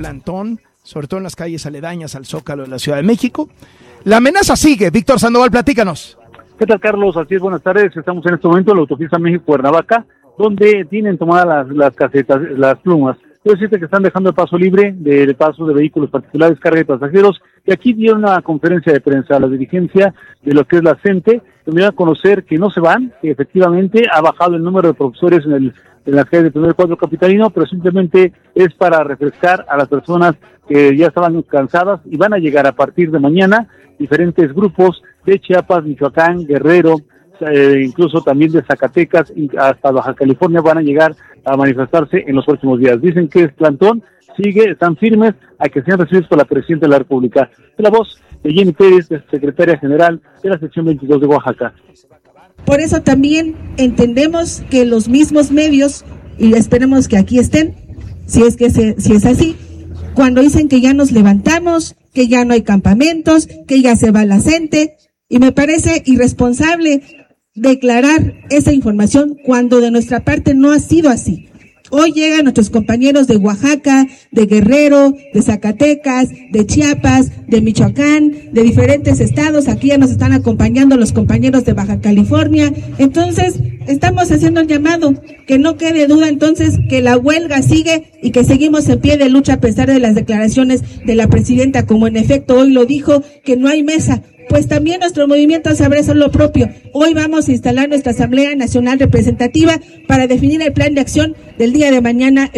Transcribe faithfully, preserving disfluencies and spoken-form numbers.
plantón, sobre todo en las calles aledañas al Zócalo de la Ciudad de México. La amenaza sigue. Víctor Sandoval, platícanos. ¿Qué tal, Carlos? Así es, buenas tardes. Estamos en este momento en la autopista México-Cuernavaca, donde tienen tomadas las, las casetas, las plumas. Quiero decirte que están dejando el paso libre del paso de vehículos particulares, carga de pasajeros, y aquí dieron una conferencia de prensa a la dirigencia de lo que es la CENTE, donde van a conocer que no se van, que efectivamente ha bajado el número de profesores en el en las calles del primer cuadro capitalino, pero simplemente es para refrescar a las personas que ya estaban cansadas y van a llegar a partir de mañana diferentes grupos de Chiapas, Michoacán, Guerrero, eh, incluso también de Zacatecas hasta Baja California van a llegar a manifestarse en los próximos días. Dicen que el plantón sigue, están firmes a que sean recibidos por la Presidenta de la República. Es la voz de Jenny Pérez, secretaria general de la sección veintidós de Oaxaca. Por eso también entendemos que los mismos medios, y esperemos que aquí estén, si es que se, si es así, cuando dicen que ya nos levantamos, que ya no hay campamentos, que ya se va la CENTE, y me parece irresponsable declarar esa información cuando de nuestra parte no ha sido así. Hoy llegan nuestros compañeros de Oaxaca, de Guerrero, de Zacatecas, de Chiapas, de Michoacán, de diferentes estados. Aquí ya nos están acompañando los compañeros de Baja California. Entonces, estamos haciendo un llamado, que no quede duda entonces que la huelga sigue y que seguimos en pie de lucha a pesar de las declaraciones de la presidenta, como en efecto hoy lo dijo, que no hay mesa. Pues también nuestro movimiento sabrá hacer lo propio. Hoy vamos a instalar nuestra Asamblea Nacional Representativa para definir el plan de acción del día de mañana.